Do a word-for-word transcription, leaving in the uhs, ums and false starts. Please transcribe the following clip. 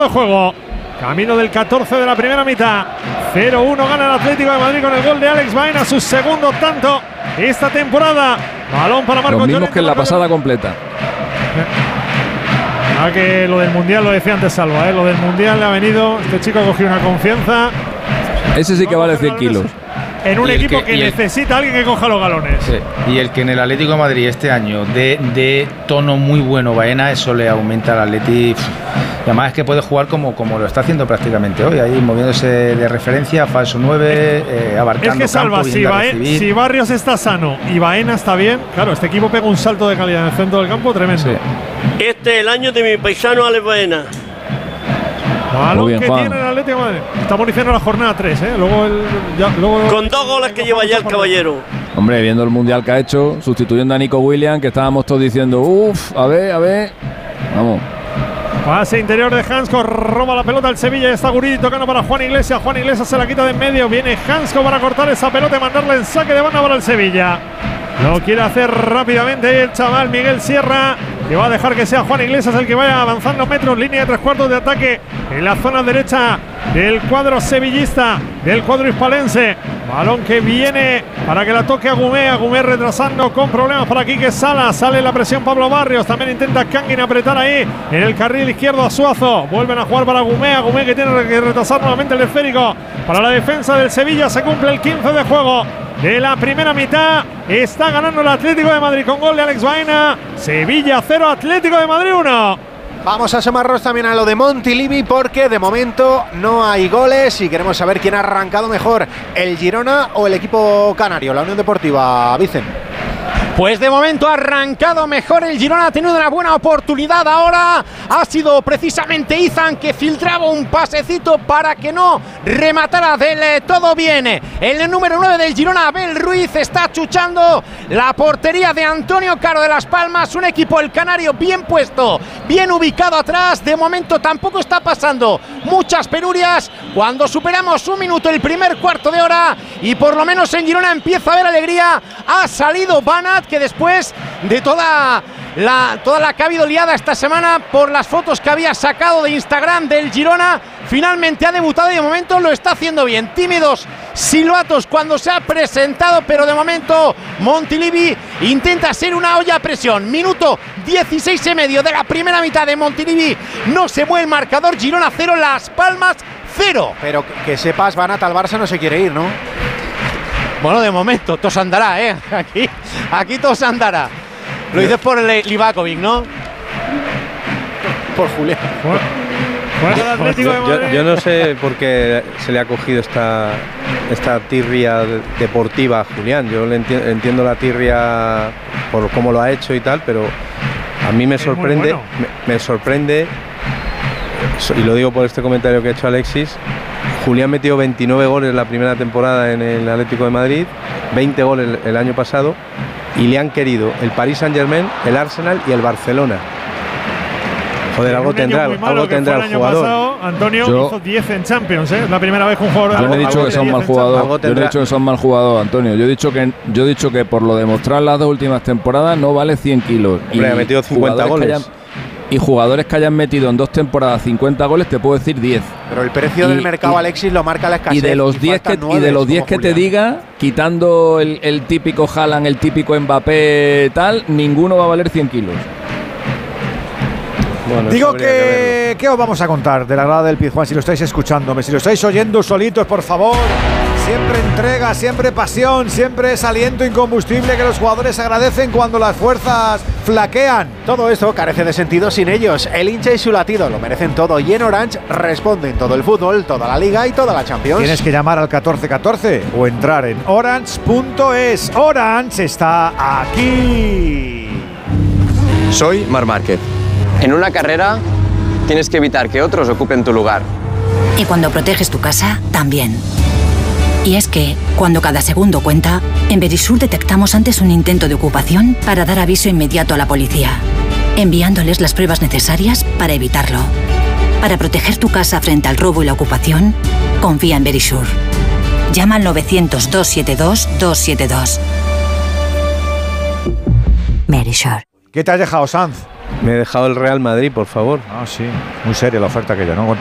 Juego, camino del catorce de la primera mitad. cero uno gana el Atlético de Madrid con el gol de Alex Baena, su segundo tanto esta temporada. Balón para Marcos Llorente. Los mismos que en la pasada completa. Ah, que lo del Mundial lo decía antes Salva, ¿eh? Lo del Mundial le ha venido, este chico ha cogido una confianza. Ese sí que vale cien kilos. En un equipo que, que necesita a alguien que coja los galones. Sí. Y el que en el Atlético de Madrid este año de, de tono muy bueno Baena, eso le aumenta al Atleti. Y además es que puede jugar como, como lo está haciendo prácticamente hoy, ahí moviéndose de referencia, falso nueve, eh, abarcando. Es que Salva, campo, si, Bae, si Barrios está sano y Baena está bien, claro, este equipo pega un salto de calidad en el centro del campo tremendo. Sí. Este es el año de mi paisano Alex Baena. Balón bien, que Juan. Tiene el Atlético de Madrid. Estamos diciendo la jornada tres, ¿eh? Luego el, ya, luego Con dos goles que lleva ya el caballero. Hombre, viendo el Mundial que ha hecho, sustituyendo a Nico Williams, que estábamos todos diciendo, uff, a ver, a ver. Vamos. Pase interior de Hansko, roba la pelota el Sevilla y está Guridi tocando para Juan Iglesias. Juan Iglesias se la quita de en medio. Viene Hansko para cortar esa pelota y mandarla en saque de banda para el Sevilla. Lo quiere hacer rápidamente el chaval Miguel Sierra, que va a dejar que sea Juan Iglesias el que vaya avanzando metros, línea de tres cuartos de ataque en la zona derecha del cuadro sevillista, del cuadro hispalense. Balón que viene para que la toque Agumé, Agumé retrasando con problemas para Quique Sala, sale la presión Pablo Barrios, también intenta Kangin apretar ahí en el carril izquierdo a Suazo, vuelven a jugar para Agumé, Agumé que tiene que retrasar nuevamente el esférico para la defensa del Sevilla, se cumple el quince de juego de la primera mitad. Está ganando el Atlético de Madrid con gol de Alex Baena. Sevilla cero, Atlético de Madrid uno. Vamos a asomarnos también a lo de Montilivi porque de momento no hay goles y queremos saber quién ha arrancado mejor, el Girona o el equipo canario, la Unión Deportiva. Vicen. Pues de momento ha arrancado mejor el Girona, ha tenido una buena oportunidad ahora. Ha sido precisamente Izan que filtraba un pasecito para que no rematara del todo bien. El número nueve del Girona, Abel Ruiz, está chuchando la portería de Antonio Caro de Las Palmas. Un equipo, el canario, bien puesto, bien ubicado atrás. De momento tampoco está pasando muchas penurias. Cuando superamos un minuto el primer cuarto de hora y por lo menos en Girona empieza a haber alegría. Ha salido Banat, que después de toda la, toda la que ha habido liada esta semana por las fotos que había sacado de Instagram del Girona, finalmente ha debutado y de momento lo está haciendo bien. Tímidos silbatos cuando se ha presentado, pero de momento Montilivi intenta ser una olla a presión. Minuto dieciséis y medio de la primera mitad de Montilivi, no se mueve el marcador. Girona cero, Las Palmas cero. Pero que, que sepas, Banat, al Barça no se quiere ir, ¿no? Bueno, de momento, todo andará, ¿eh? Aquí, aquí todo andará. Lo dices por el Livakovic, ¿no? Por Julián. Bueno, el Atlético de Madrid. Yo, yo no sé por qué se le ha cogido esta, esta tirria deportiva a Julián. Yo le enti entiendo la tirria por cómo lo ha hecho y tal, pero a mí me es sorprende, bueno. me, me sorprende, y lo digo por este comentario que ha hecho Alexis. Julián metió veintinueve goles la primera temporada en el Atlético de Madrid, veinte goles el año pasado, y le han querido el Paris Saint-Germain, el Arsenal y el Barcelona. Joder, algo tendrá, algo tendrá el, el jugador. Pasado, Antonio yo, hizo diez en Champions, ¿eh? La primera vez que un jugador. Yo no he dicho que son mal jugador. Yo no he dicho que son mal jugador, Antonio. Yo he dicho que yo he dicho que por lo demostrar las dos últimas temporadas no vale cien kilos. Hombre, y ha metido cincuenta goles. Y jugadores que hayan metido en dos temporadas cincuenta goles, te puedo decir diez. Pero el precio y, del mercado, y, Alexis, lo marca la escasez. Y de los diez que, y de los diez que te diga, quitando el, el típico Haaland, el típico Mbappé, tal, ninguno va a valer cien kilos. Bueno, digo que, que ¿qué os vamos a contar de la grada del Pizjuán? Si lo estáis escuchándome, si lo estáis oyendo solitos, por favor. Siempre entrega, siempre pasión, siempre es aliento incombustible que los jugadores agradecen cuando las fuerzas flaquean. Todo esto carece de sentido sin ellos. El hincha y su latido lo merecen todo y en Orange responden todo el fútbol, toda la liga y toda la Champions. Tienes que llamar al catorce catorce o entrar en orange punto es. Orange está aquí. Soy Marc Márquez. En una carrera tienes que evitar que otros ocupen tu lugar. Y cuando proteges tu casa, también. Y es que, cuando cada segundo cuenta, en Verisur detectamos antes un intento de ocupación para dar aviso inmediato a la policía, enviándoles las pruebas necesarias para evitarlo. Para proteger tu casa frente al robo y la ocupación, confía en Verisur. Llama al novecientos, doscientos setenta y dos, doscientos setenta y dos. Verisur. ¿Qué te has dejado, Sanz? Me he dejado el Real Madrid, por favor. Ah, sí. Muy seria la oferta aquella, ¿no?